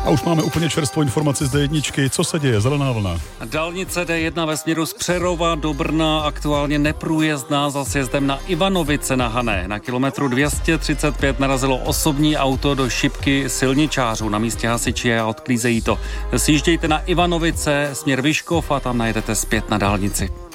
A už máme úplně čerstvou informaci z D1. Co se děje? Zelená vlna. Dálnice D1 ve směru z Přerova do Brna aktuálně neprůjezdná za sjezdem na Ivanovice na Hané. Na kilometru 235 narazilo osobní auto do šipky silničářů. Na místě hasiči a odklízejí to. Sjíždějte na Ivanovice, směr Vyškov a tam najedete zpět na dálnici.